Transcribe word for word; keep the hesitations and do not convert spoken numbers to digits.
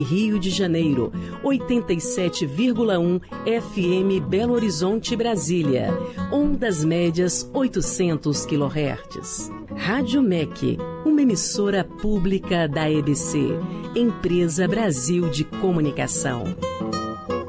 Rio de Janeiro, oitenta e sete vírgula um F M Belo Horizonte, Brasília, ondas médias oitocentos quilohertz. Rádio M E C, uma emissora pública da E B C, Empresa Brasil de Comunicação.